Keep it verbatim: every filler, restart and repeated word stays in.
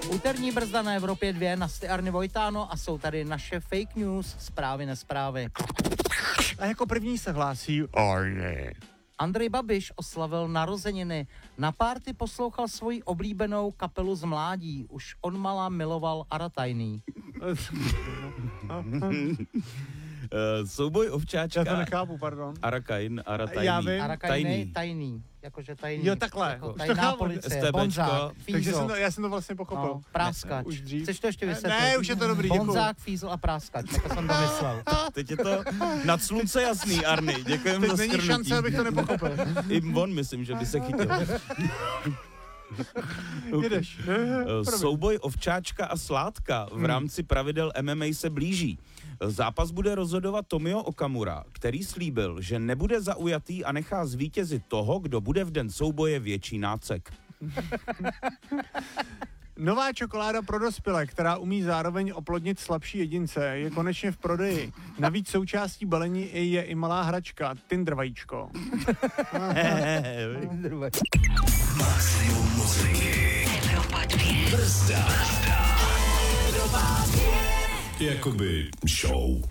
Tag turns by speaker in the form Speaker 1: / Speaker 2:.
Speaker 1: Úterní brzda na Evropě dva, Nasty Arny Vojtáno a jsou tady naše fake news, zprávy nesprávy.
Speaker 2: A jako první se hlásí Arny.
Speaker 1: Andrej Babiš oslavil narozeniny. Na párty poslouchal svoji oblíbenou kapelu z mládí. Už on malá miloval Aratajný.
Speaker 3: Uh, souboj ovčáčka.
Speaker 2: Já to nechápu, pardon.
Speaker 3: Arakain, Aratajný.
Speaker 2: Já vím.
Speaker 1: Aratajný,
Speaker 3: Tajný.
Speaker 1: tajný. Jakože tajný.
Speaker 2: Jo, takhle.
Speaker 1: Jako
Speaker 2: Už
Speaker 1: tajná
Speaker 2: to chápu.
Speaker 1: policie,
Speaker 3: STBčko.
Speaker 1: Bonzák,
Speaker 2: Takže jsem
Speaker 1: Fízl.
Speaker 2: to, já jsem to vlastně pochopil.
Speaker 1: No, práskač.
Speaker 2: Ne, už dřív.
Speaker 1: Chceš to ještě vysvětlit?
Speaker 2: Ne, už je to dobrý, děkuju.
Speaker 1: Bonzák, Fízl a práskač, tak jsem to myslel.
Speaker 3: Teď je to nad slunce jasný, Arny. Děkujeme za
Speaker 2: Teď není
Speaker 3: shrnutí.
Speaker 2: šance, abych to nepochopil.
Speaker 3: I on myslím, že by se chytil.
Speaker 2: Jedeš.
Speaker 3: Souboj ovčáčka a sládka v rámci pravidel M M A se blíží. Zápas bude rozhodovat Tomio Okamura, který slíbil, že nebude zaujatý a nechá zvítězit toho, kdo bude v den souboje větší nácek.
Speaker 2: Nová čokoláda pro dospělé, která umí zároveň oplodnit slabší jedince, je konečně v prodeji. Navíc součástí balení je i malá hračka, Tinder vajíčko.
Speaker 4: Maximum muziky. Evropa dvě. Brzda. Evropa dvě. Jakoby show.